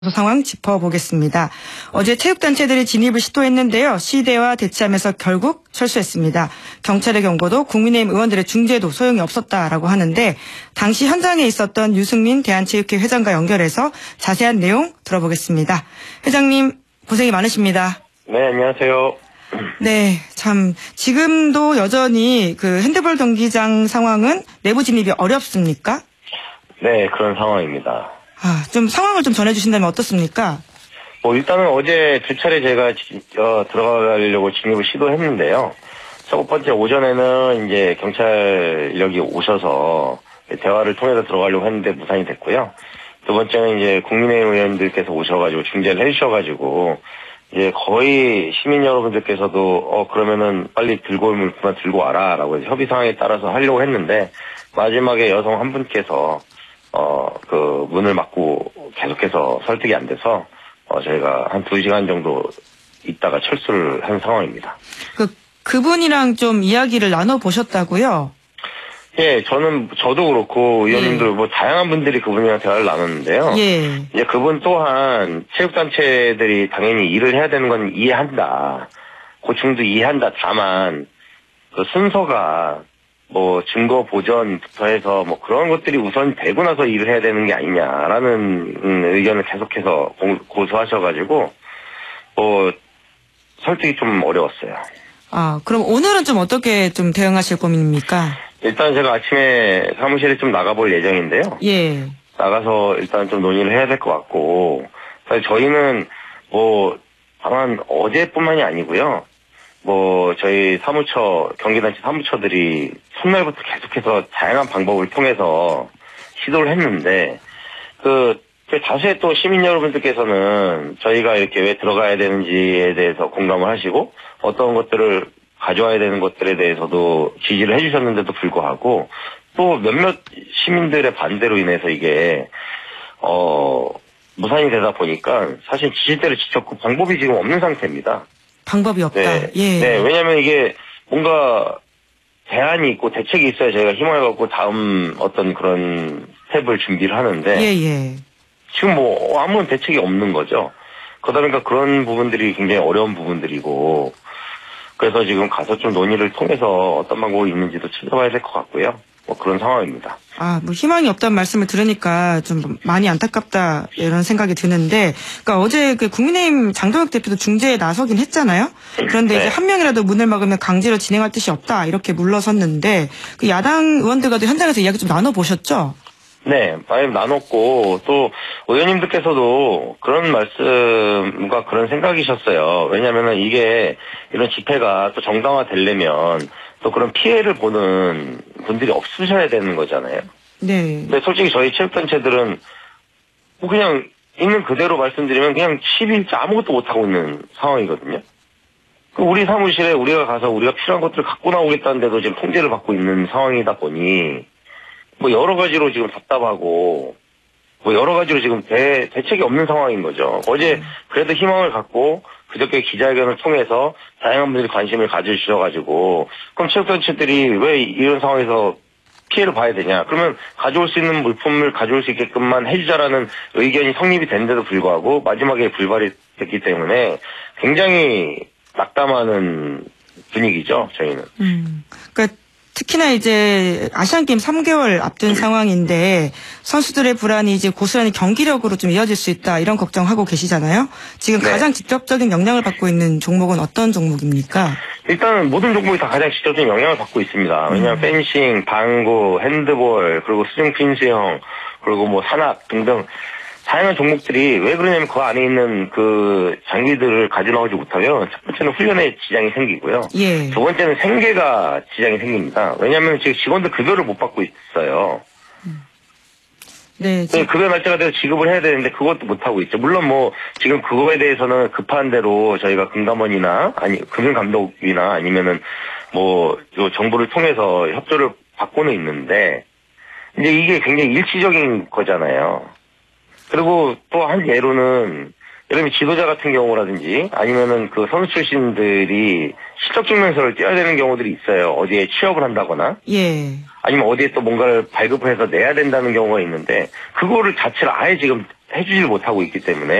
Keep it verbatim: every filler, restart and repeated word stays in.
상황 짚어보겠습니다. 어제 체육단체들이 진입을 시도했는데요. 시대와 대치하면서 결국 철수했습니다. 경찰의 경고도 국민의힘 의원들의 중재도 소용이 없었다라고 하는데 당시 현장에 있었던 유승민 대한체육회 회장과 연결해서 자세한 내용 들어보겠습니다. 회장님 고생이 많으십니다. 네, 안녕하세요. 네, 참 지금도 여전히 그 핸드볼 경기장 상황은 내부 진입이 어렵습니까? 네, 그런 상황입니다. 아, 좀 상황을 좀 전해주신다면 어떻습니까? 뭐 일단은 어제 두 차례 제가 지, 어, 들어가려고 진입을 시도했는데요. 첫 번째 오전에는 이제 경찰력이 오셔서 대화를 통해서 들어가려고 했는데 무산이 됐고요. 두 번째는 이제 국민의힘 의원들께서 오셔가지고 중재를 해주셔가지고 이제 거의 시민 여러분들께서도 어 그러면은 빨리 들고 올 물품만 들고 와라라고 해서 협의 상황에 따라서 하려고 했는데 마지막에 여성 한 분께서 어, 그, 문을 막고 계속해서 설득이 안 돼서, 어, 저희가 한 두 시간 정도 있다가 철수를 한 상황입니다. 그, 그분이랑 좀 이야기를 나눠보셨다고요? 예, 저는, 저도 그렇고, 의원님들, 예. 뭐, 다양한 분들이 그분이랑 대화를 나눴는데요. 예. 이제 그분 또한 체육단체들이 당연히 일을 해야 되는 건 이해한다. 고충도 이해한다. 다만, 그 순서가, 뭐 증거 보전부터 해서 뭐 그런 것들이 우선 되고 나서 일을 해야 되는 게 아니냐라는 의견을 계속해서 고수하셔가지고 뭐 설득이 좀 어려웠어요. 아, 그럼 오늘은 좀 어떻게 좀 대응하실 고민입니까? 일단 제가 아침에 사무실에 좀 나가볼 예정인데요. 예. 나가서 일단 좀 논의를 해야 될 것 같고 사실 저희는 뭐 다만 어제뿐만이 아니고요. 뭐 저희 사무처 경기단체 사무처들이 첫날부터 계속해서 다양한 방법을 통해서 시도를 했는데 그 다수의 또 시민 여러분들께서는 저희가 이렇게 왜 들어가야 되는지에 대해서 공감을 하시고 어떤 것들을 가져와야 되는 것들에 대해서도 지지를 해주셨는데도 불구하고 또 몇몇 시민들의 반대로 인해서 이게 어 무산이 되다 보니까 사실 지지대를 지쳤고 방법이 지금 없는 상태입니다. 방법이 없다. 네. 예. 네, 왜냐면 이게 뭔가 대안이 있고 대책이 있어야 저희가 힘을 갖고 다음 어떤 그런 스텝을 준비를 하는데. 예, 예. 지금 뭐 아무런 대책이 없는 거죠. 그러다 보니까 그런 부분들이 굉장히 어려운 부분들이고. 그래서 지금 가서 좀 논의를 통해서 어떤 방법이 있는지도 찾아봐야 될 것 같고요. 뭐 그런 상황입니다. 아, 뭐 희망이 없다는 말씀을 들으니까 좀 많이 안타깝다 이런 생각이 드는데, 그러니까 어제 그 국민의힘 장동혁 대표도 중재에 나서긴 했잖아요. 그런데 네. 이제 한 명이라도 문을 막으면 강제로 진행할 뜻이 없다 이렇게 물러섰는데, 그 야당 의원들과도 현장에서 이야기 좀 나눠보셨죠? 네, 많이 나눴고 또 의원님들께서도 그런 말씀과 그런 생각이셨어요. 왜냐하면은 이게 이런 집회가 또 정당화 되려면 또 그런 피해를 보는 분들이 없으셔야 되는 거잖아요. 네. 근데 솔직히 저희 체육단체들은 뭐 그냥 있는 그대로 말씀드리면 그냥 십일째 아무것도 못하고 있는 상황이거든요. 우리 사무실에 우리가 가서 우리가 필요한 것들을 갖고 나오겠다는데도 지금 통제를 받고 있는 상황이다 보니 뭐 여러 가지로 지금 답답하고 뭐 여러 가지로 지금 대, 대책이 없는 상황인 거죠. 어제 그래도 희망을 갖고 그저께 기자회견을 통해서 다양한 분들이 관심을 가져주셔가지고 그럼 체육단체들이 왜 이런 상황에서 피해를 봐야 되냐. 그러면 가져올 수 있는 물품을 가져올 수 있게끔만 해주자라는 의견이 성립이 됐는데도 불구하고 마지막에 불발이 됐기 때문에 굉장히 낙담하는 분위기죠, 저희는. 음, 그러니까 특히나 이제 아시안게임 삼 개월 앞둔 상황인데 선수들의 불안이 이제 고스란히 경기력으로 좀 이어질 수 있다 이런 걱정하고 계시잖아요. 지금 네. 가장 직접적인 영향을 받고 있는 종목은 어떤 종목입니까? 일단 모든 종목이 다 가장 직접적인 영향을 받고 있습니다. 왜냐하면 음. 펜싱, 방구, 핸드볼, 그리고 수중 수영, 그리고 뭐 산악 등등 다양한 종목들이 왜 그러냐면 그 안에 있는 그 장비들을 가져 나오지 못하면 첫 번째는 훈련에 지장이 생기고요. 예. 두 번째는 생계가 지장이 생깁니다. 왜냐하면 지금 직원들 급여를 못 받고 있어요. 음. 네. 지금... 급여 날짜가 돼서 지급을 해야 되는데 그것도 못 하고 있죠. 물론 뭐 지금 그거에 대해서는 급한 대로 저희가 금감원이나 아니 금융감독이나 아니면은 뭐 정부를 통해서 협조를 받고는 있는데 이제 이게 굉장히 일시적인 거잖아요. 그리고 또 한 예로는 예를 들면 지도자 같은 경우라든지 아니면은 그 선수 출신들이 실적 증명서를 떼야 되는 경우들이 있어요. 어디에 취업을 한다거나. 예. 아니면 어디에 또 뭔가를 발급을 해서 내야 된다는 경우가 있는데 그거를 자체를 아예 지금 해주질 못하고 있기 때문에